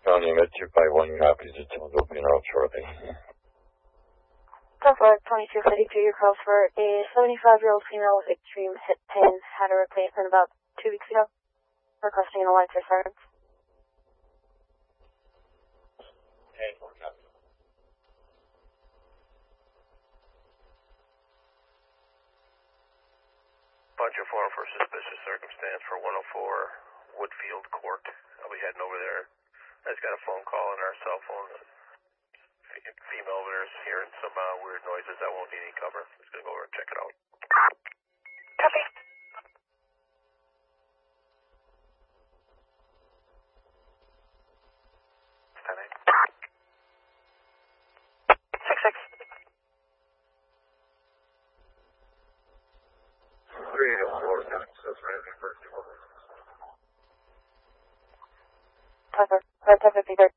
County Med 251 copies. Details opening out shortly. Flight 2252, your calls for a 75-year-old female with extreme hip pain. Had a replacement about 2 weeks ago. Requesting an lights or sirens. Bunch of form for suspicious circumstance for 104 Woodfield Court. I'll be heading over there. I just got a phone call on our cell phone. Female over there is hearing some weird noises. I won't need any cover. I'm just going to go over and check it out. Copy. Stand 6-6. 384, access ready for 2. Pepper. Red Pepper,